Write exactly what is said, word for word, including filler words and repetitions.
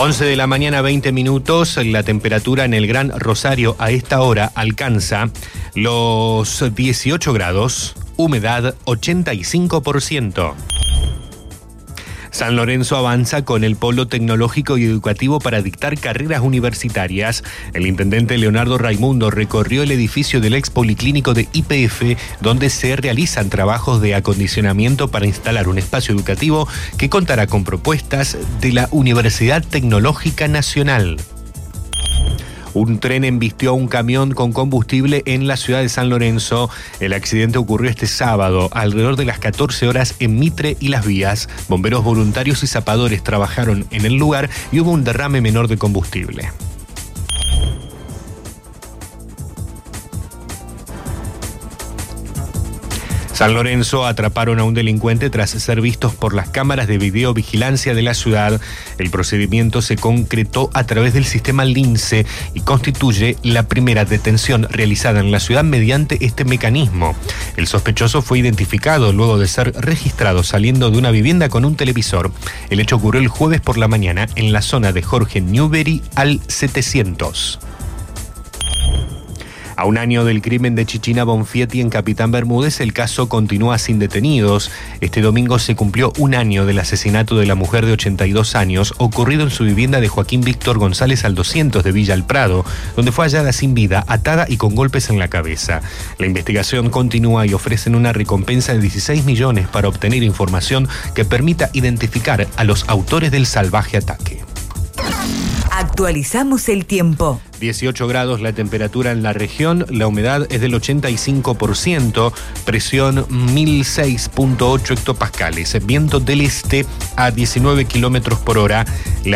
once de la mañana, veinte minutos. La temperatura en el Gran Rosario a esta hora alcanza los dieciocho grados, humedad ochenta y cinco por ciento. San Lorenzo avanza con el polo tecnológico y educativo para dictar carreras universitarias. El intendente Leonardo Raimundo recorrió el edificio del ex policlínico de Y P F, donde se realizan trabajos de acondicionamiento para instalar un espacio educativo que contará con propuestas de la Universidad Tecnológica Nacional. Un tren embistió a un camión con combustible en la ciudad de San Lorenzo. El accidente ocurrió este sábado, alrededor de las catorce horas en Mitre y Las Vías. Bomberos voluntarios y zapadores trabajaron en el lugar y hubo un derrame menor de combustible. San Lorenzo atraparon a un delincuente tras ser vistos por las cámaras de videovigilancia de la ciudad. El procedimiento se concretó a través del sistema LINCE y constituye la primera detención realizada en la ciudad mediante este mecanismo. El sospechoso fue identificado luego de ser registrado saliendo de una vivienda con un televisor. El hecho ocurrió el jueves por la mañana en la zona de Jorge Newbery al setecientos. A un año del crimen de Chichina Bonfietti en Capitán Bermúdez, el caso continúa sin detenidos. Este domingo se cumplió un año del asesinato de la mujer de ochenta y dos años, ocurrido en su vivienda de Joaquín Víctor González al doscientos de Villa El Prado, donde fue hallada sin vida, atada y con golpes en la cabeza. La investigación continúa y ofrecen una recompensa de dieciséis millones para obtener información que permita identificar a los autores del salvaje ataque. Actualizamos el tiempo. dieciocho grados la temperatura en la región, la humedad es del ochenta y cinco por ciento, presión mil seis punto ocho hectopascales, viento del este a diecinueve kilómetros por hora. La